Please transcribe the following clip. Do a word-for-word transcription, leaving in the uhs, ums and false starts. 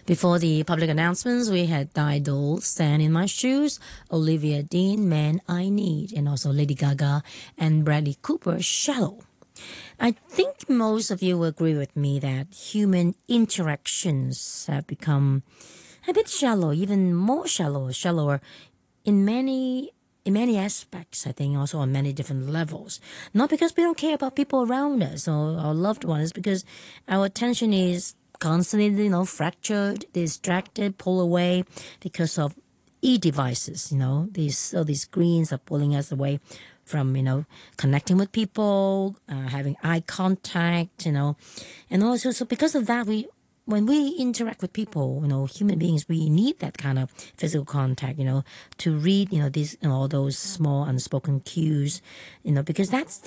Before the public announcements, we had Dido, Stand in My Shoes, Olivia Dean, Man I Need, and also Lady Gaga and Bradley Cooper, Shallow. I think most of you will agree with me that human interactions have become a bit shallow, even more shallow, shallower in many in many aspects, I think, also on many different levels. Not because we don't care about people around us or our loved ones, because our attention is constantly, you know, fractured, distracted, pulled away because of e-devices, you know, these all these screens are pulling us away from, you know, connecting with people, uh, having eye contact, you know, and also so because of that, we when we interact with people, you know, human beings, we need that kind of physical contact, you know, to read, you know, these, you know, all those small unspoken cues, you know, because that's